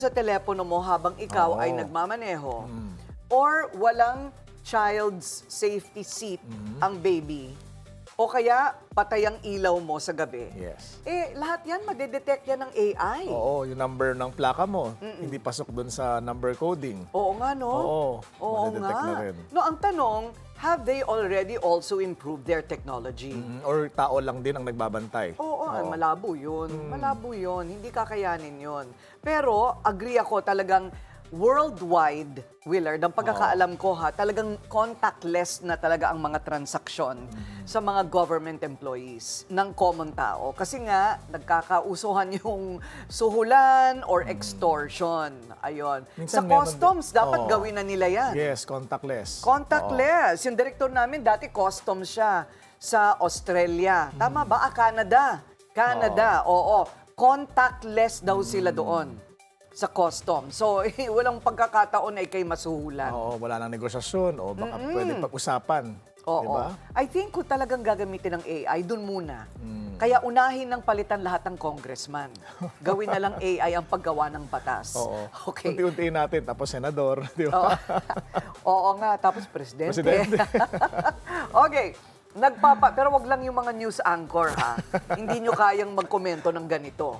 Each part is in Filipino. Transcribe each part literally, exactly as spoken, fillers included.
sa telepono mo habang ikaw Oo. ay nagmamaneho Mm. or walang child's safety seat Mhm. ang baby o kaya patay ang ilaw mo sa gabi, Yes. eh lahat yan madedetect yan ng A I. Oo, yung number ng plaka mo, hindi pasok dun sa number coding. Oo nga, no? Oo, Oo madedetect nga. na rin. No, ang tanong, have they already also improved their technology? Mm, or tao lang din ang nagbabantay. Oo, ay, malabo yun. Malabo yun. Hindi kakayanin yun. Pero, agree ako talagang worldwide, Willard, ang pagkakaalam ko ha, talagang contactless na talaga ang mga transaksyon sa mga government employees ng common tao. Kasi nga, nagkakausuhan yung suhulan or extortion. Ayun. Sa Minsan meron customs, din. dapat Oo. gawin na nila yan. Yes, contactless. Contactless. Yung direktor namin, dati customs siya sa Australia. Tama ba? Ah, Canada. Canada, oo. Contactless daw sila doon sa customs. So, eh, walang pagkakataon ay kay masuhulan. Oo, wala nang negosasyon o baka pwede pag-usapan. Oo. Diba? I think kung talagang gagamitin ng A I, dun muna. Kaya unahin ng palitan lahat ng congressman. Gawin na lang A I ang paggawa ng batas. Oo. Okay. Unti-untiin natin, tapos senador, di Oo. ba? Oo nga, tapos presidente. Presidente. Okay. Nagpapa, pero wag lang yung mga news anchor ha. Hindi nyo kayang magkomento ng ganito.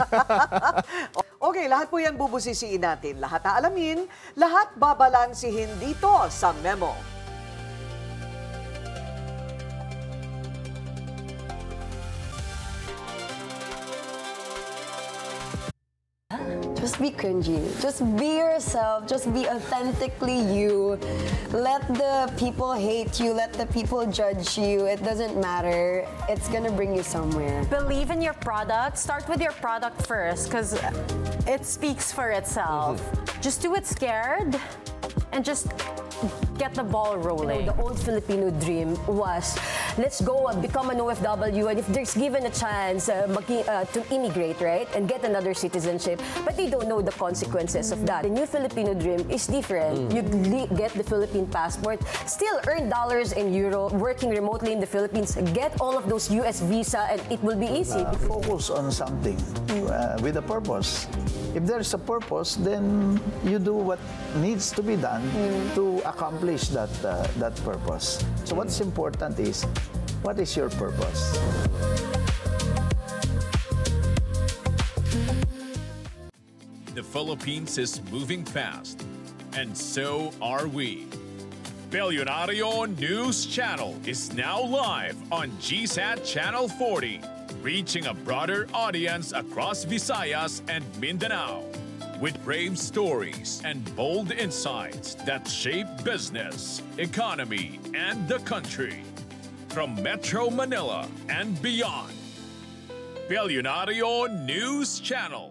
Okay, lahat po yan bubusisiin natin. Lahat aalamin, lahat babalansihin dito sa Memo. Just be cringy. Just be yourself. Just be authentically you. Let the people hate you. Let the people judge you. It doesn't matter. It's gonna bring you somewhere. Believe in your product. Start with your product first because it speaks for itself. Just do it scared and just get the ball rolling. The old Filipino dream was, let's go uh, become an O F W, and if there's given a chance uh, magi- uh, to immigrate, right, and get another citizenship, but they don't know the consequences of that. The new Filipino dream is different. You le- get the Philippine passport, still earn dollars in euro, working remotely in the Philippines, get all of those U S visa, and it will be easy. Focus on something uh, with a purpose. If there's a purpose, then you do what needs to be done to accomplish that uh, that purpose. So what's important is, what is your purpose? The Philippines is moving fast, and so are we. Bellionario News Channel is now live on G SAT Channel forty, reaching a broader audience across Visayas and Mindanao, with brave stories and bold insights that shape business, economy, and the country. From Metro Manila and beyond. Bellionario News Channel.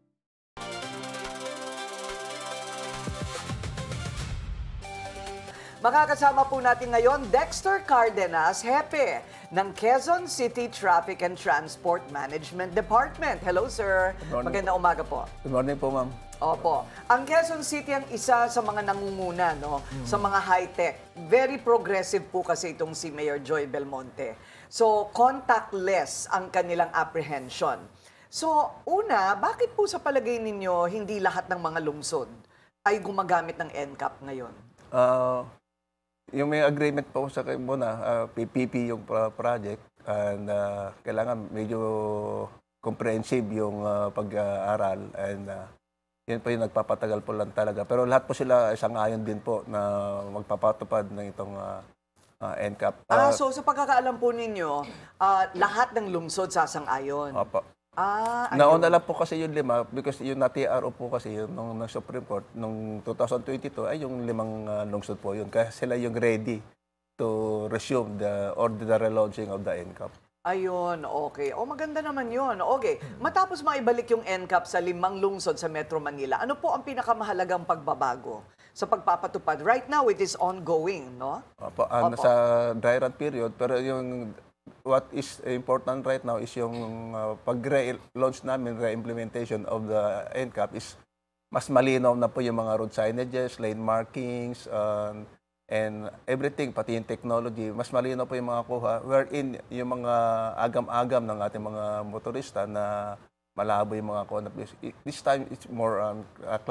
Makakasama po natin ngayon Dexter Cardenas, Hepe ng Quezon City Traffic and Transport Management Department. Hello, sir. morning Magandang umaga po. Good morning po, ma'am. Opo. Ang Quezon City ang isa sa mga nangunguna no, sa mga high-tech. Very progressive po kasi itong si Mayor Joy Belmonte. So, contactless ang kanilang apprehension. So, una, bakit po sa palagay ninyo hindi lahat ng mga lungsod ay gumagamit ng N C A P ngayon? Uh, yung may agreement po sa kayo muna, uh, P P P yung pro- project, and uh, kailangan medyo comprehensive yung uh, pag-aaral, and uh, yun po yung nagpapatagal po lang talaga. Pero lahat po sila isang ayon din po na magpapatupad ng itong uh, uh, N C A P. Ah, Uh, so sa pagkakaalam po ninyo, ah, lahat ng lungsod sasang-ayon. Opo. Ah, Nauna ayun. lang po kasi yung lima because yung na T R O po kasi yun nung, nung Supreme Court nung twenty twenty-two ay yung limang uh, lungsod po yun. Kaya sila yung ready to resume the or the relaunching of the N C A P. Ayun, okay. O maganda naman yun. Okay, matapos maibalik yung N C A P sa limang lungsod sa Metro Manila, ano po ang pinakamahalagang pagbabago sa pagpapatupad? Right now, it is ongoing, no? Opo, ah, Opo. nasa dry run period, pero yung what is important right now is yung uh, pag-relaunch namin, re-implementation of the N C A P is mas malinaw na po yung mga road signages, lane markings, um, and everything, pati yung technology, mas malinaw po yung mga kuha, wherein yung mga agam-agam ng ating mga motorista na malabo yung mga content. This time, it's more on uh,